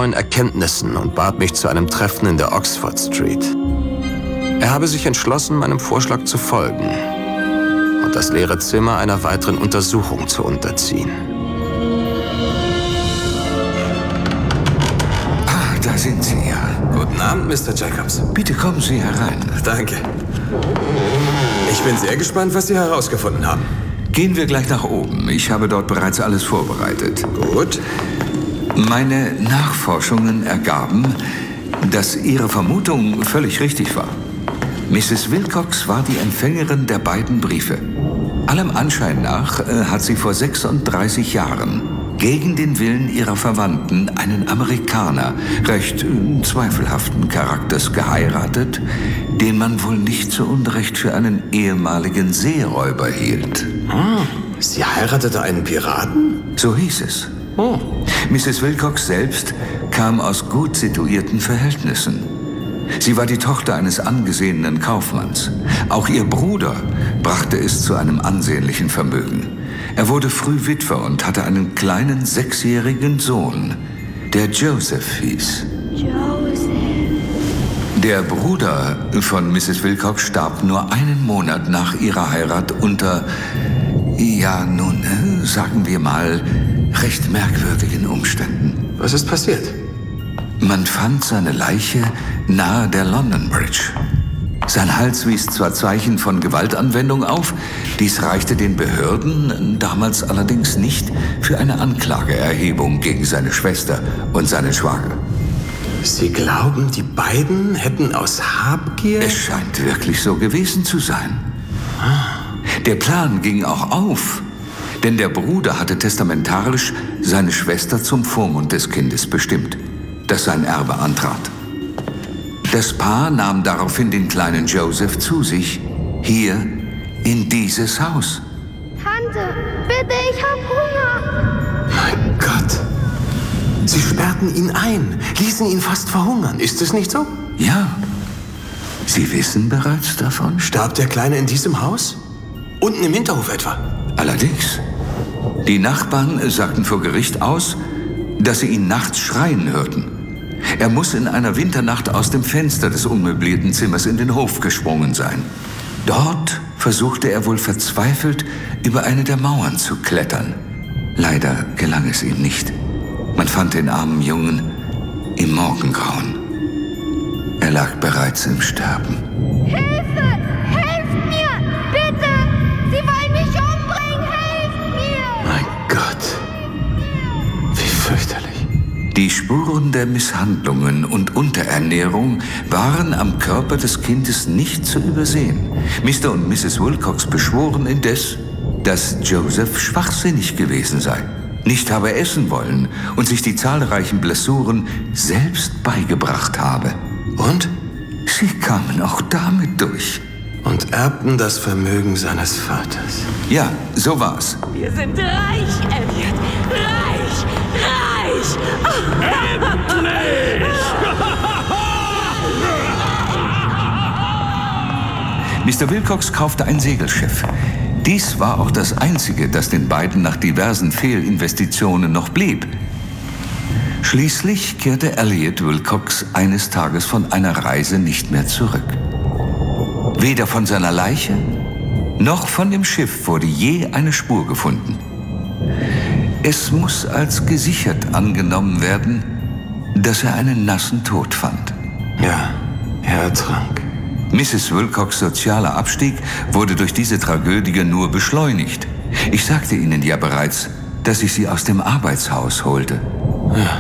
neuen Erkenntnissen und bat mich zu einem Treffen in der Oxford Street. Er habe sich entschlossen, meinem Vorschlag zu folgen und das leere Zimmer einer weiteren Untersuchung zu unterziehen. Ah, da sind Sie ja. Guten Abend, Mr. Jacobs. Bitte kommen Sie herein. Danke. Ich bin sehr gespannt, was Sie herausgefunden haben. Gehen wir gleich nach oben. Ich habe dort bereits alles vorbereitet. Gut. Meine Nachforschungen ergaben, dass Ihre Vermutung völlig richtig war. Mrs. Wilcox war die Empfängerin der beiden Briefe. Allem Anschein nach hat sie vor 36 Jahren gegen den Willen ihrer Verwandten einen Amerikaner recht zweifelhaften Charakters geheiratet, den man wohl nicht zu Unrecht für einen ehemaligen Seeräuber hielt. Sie heiratete einen Piraten? So hieß es. Oh. Mrs. Wilcox selbst kam aus gut situierten Verhältnissen. Sie war die Tochter eines angesehenen Kaufmanns. Auch ihr Bruder brachte es zu einem ansehnlichen Vermögen. Er wurde früh Witwer und hatte einen kleinen 6-jährigen Sohn, der Joseph hieß. Joseph. Der Bruder von Mrs. Wilcox starb nur einen Monat nach ihrer Heirat unter, ja nun, sagen wir mal, recht merkwürdigen Umständen. Was ist passiert? Man fand seine Leiche nahe der London Bridge. Sein Hals wies zwar Zeichen von Gewaltanwendung auf, dies reichte den Behörden damals allerdings nicht für eine Anklageerhebung gegen seine Schwester und seinen Schwager. Sie glauben, die beiden hätten aus Habgier... Es scheint wirklich so gewesen zu sein. Der Plan ging auch auf, denn der Bruder hatte testamentarisch seine Schwester zum Vormund des Kindes bestimmt, das sein Erbe antrat. Das Paar nahm daraufhin den kleinen Joseph zu sich, hier in dieses Haus. Tante, bitte, ich hab Hunger. Mein Gott. Sie sperrten ihn ein, ließen ihn fast verhungern. Ist es nicht so? Ja, Sie wissen bereits davon? Starb der Kleine in diesem Haus? Unten im Hinterhof etwa? Allerdings. Die Nachbarn sagten vor Gericht aus, dass sie ihn nachts schreien hörten. Er muss in einer Winternacht aus dem Fenster des unmöblierten Zimmers in den Hof gesprungen sein. Dort versuchte er wohl verzweifelt, über eine der Mauern zu klettern. Leider gelang es ihm nicht. Man fand den armen Jungen im Morgengrauen. Er lag bereits im Sterben. Hilfe! Helft mir! Bitte! Sie wollen mich umbringen! Helft mir! Mein Gott. Wie fürchterlich. Die Spuren der Misshandlungen und Unterernährung waren am Körper des Kindes nicht zu übersehen. Mr. und Mrs. Wilcox beschworen indes, dass Joseph schwachsinnig gewesen sei, nicht habe essen wollen und sich die zahlreichen Blessuren selbst beigebracht habe. Und? Sie kamen auch damit durch. Und erbten das Vermögen seines Vaters. Ja, so war's. Wir sind reich, Elliot. Reich! Reich! Mr. Wilcox kaufte ein Segelschiff. Dies war auch das einzige, das den beiden nach diversen Fehlinvestitionen noch blieb. Schließlich kehrte Elliot Wilcox eines Tages von einer Reise nicht mehr zurück. Weder von seiner Leiche noch von dem Schiff wurde je eine Spur gefunden. Es muss als gesichert angenommen werden, dass er einen nassen Tod fand. Ja, er ertrank. Mrs. Wilcox' sozialer Abstieg wurde durch diese Tragödie nur beschleunigt. Ich sagte Ihnen ja bereits, dass ich sie aus dem Arbeitshaus holte. Ja.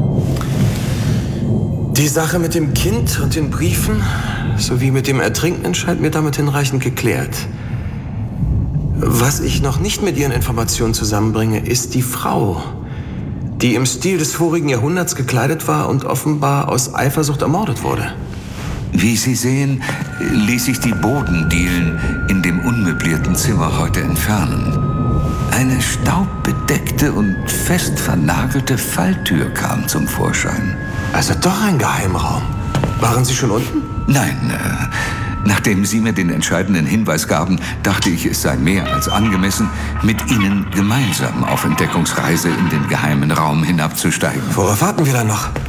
Die Sache mit dem Kind und den Briefen sowie mit dem Ertrinken scheint mir damit hinreichend geklärt. Was ich noch nicht mit Ihren Informationen zusammenbringe, ist die Frau, die im Stil des vorigen Jahrhunderts gekleidet war und offenbar aus Eifersucht ermordet wurde. Wie Sie sehen, ließ sich die Bodendielen in dem unmöblierten Zimmer heute entfernen. Eine staubbedeckte und fest vernagelte Falltür kam zum Vorschein. Also doch ein Geheimraum. Waren Sie schon unten? Nein, nachdem Sie mir den entscheidenden Hinweis gaben, dachte ich, es sei mehr als angemessen, mit Ihnen gemeinsam auf Entdeckungsreise in den geheimen Raum hinabzusteigen. Worauf warten wir dann noch?